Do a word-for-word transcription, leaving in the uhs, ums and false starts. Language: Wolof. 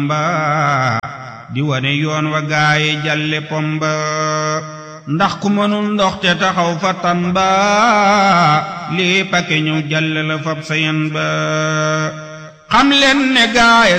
ba di wane yoon wa gaaye jalle pomba ndax ku mënul ndox te taxaw fa tan ba lii pake ñëw jalle la fab sayen ba xam leen ne gaaye